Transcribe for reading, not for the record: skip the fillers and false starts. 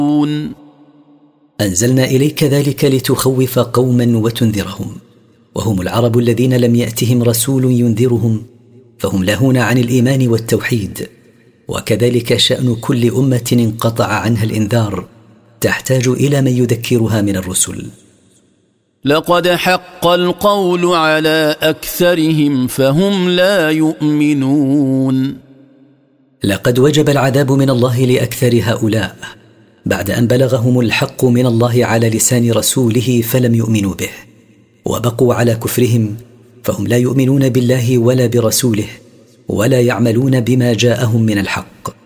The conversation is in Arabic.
أنزلنا إليك ذلك لتخوف قوما وتنذرهم، وهم العرب الذين لم يأتهم رسول ينذرهم، فهم لاهون عن الإيمان والتوحيد. وكذلك شأن كل أمة انقطع عنها الإنذار تحتاج إلى من يذكرها من الرسل. لقد حق القول على أكثرهم فهم لا يؤمنون. لقد وجب العذاب من الله لأكثر هؤلاء بعد أن بلغهم الحق من الله على لسان رسوله فلم يؤمنوا به، وبقوا على كفرهم، فهم لا يؤمنون بالله ولا برسوله، ولا يعملون بما جاءهم من الحق.